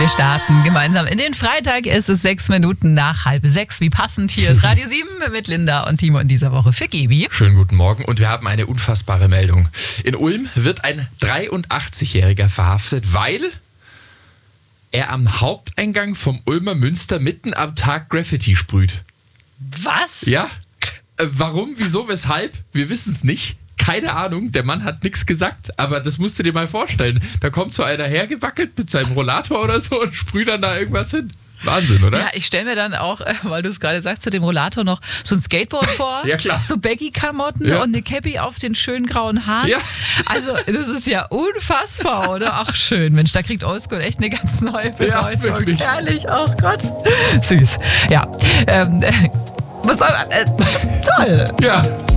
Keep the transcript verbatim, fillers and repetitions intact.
Wir starten gemeinsam in den Freitag. Es ist sechs Minuten nach halb sechs. Wie passend. Hier ist Radio sieben mit Linda und Timo in dieser Woche für Gebi. Schönen guten Morgen und wir haben eine unfassbare Meldung. In Ulm wird ein dreiundachtzigjähriger verhaftet, weil er am Haupteingang vom Ulmer Münster mitten am Tag Graffiti sprüht. Was? Ja. Äh, warum, wieso, weshalb? Wir wissen es nicht. Keine Ahnung, der Mann hat nichts gesagt, aber das musst du dir mal vorstellen. Da kommt so einer hergewackelt mit seinem Rollator oder so und sprüht dann da irgendwas hin. Wahnsinn, oder? Ja, ich stelle mir dann auch, weil du es gerade sagst, zu dem Rollator noch so ein Skateboard vor. Ja, klar. So Baggy-Klamotten Ja. und eine Cappy auf den schönen grauen Haaren. Ja. Also, das ist ja unfassbar, oder? Ach, schön. Mensch, da kriegt Oldschool echt eine ganz neue Bedeutung. Ja, wirklich. Herrlich, ach Gott. Süß. Ja. Ähm, was soll man? Äh, toll. Ja.